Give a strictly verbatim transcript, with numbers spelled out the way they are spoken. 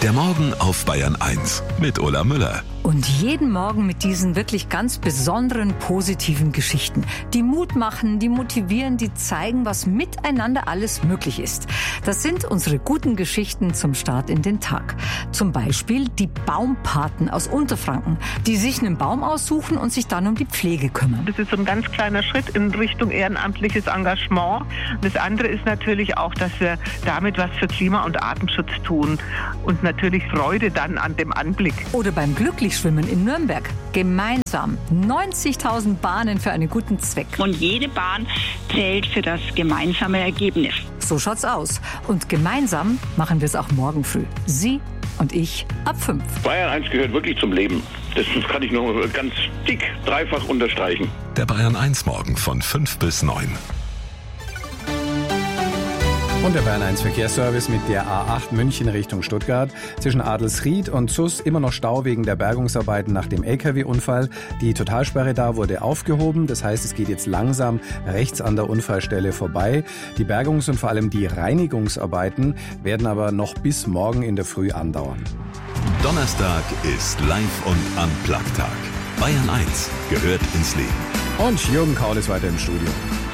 Der Morgen auf Bayern eins mit Ulla Müller. Und jeden Morgen mit diesen wirklich ganz besonderen positiven Geschichten, die Mut machen, die motivieren, die zeigen, was miteinander alles möglich ist. Das sind unsere guten Geschichten zum Start in den Tag. Zum Beispiel die Baumpaten aus Unterfranken, die sich einen Baum aussuchen und sich dann um die Pflege kümmern. Das ist so ein ganz kleiner Schritt in Richtung ehrenamtliches Engagement. Das andere ist natürlich auch, dass wir damit was für Klima- und Artenschutz tun und natürlich Freude dann an dem Anblick. Oder beim Glücklichschwimmen in Nürnberg. Gemeinsam neunzigtausend Bahnen für einen guten Zweck. Und jede Bahn zählt für das gemeinsame Ergebnis. So schaut's aus. Und gemeinsam machen wir es auch morgen früh. Sie und ich ab fünf. Bayern eins gehört wirklich zum Leben. Das kann ich nur ganz dick, dreifach unterstreichen. Der Bayern eins Morgen von fünf bis neun. Und der Bayern eins Verkehrsservice mit der A acht München Richtung Stuttgart. Zwischen Adelsried und Zuss immer noch Stau wegen der Bergungsarbeiten nach dem L K W-Unfall. Die Totalsperre da wurde aufgehoben. Das heißt, es geht jetzt langsam rechts an der Unfallstelle vorbei. Die Bergungs- und vor allem die Reinigungsarbeiten werden aber noch bis morgen in der Früh andauern. Donnerstag ist Live- und Unplugged-Tag. Bayern eins gehört ins Leben. Und Jürgen Kaul ist weiter im Studio.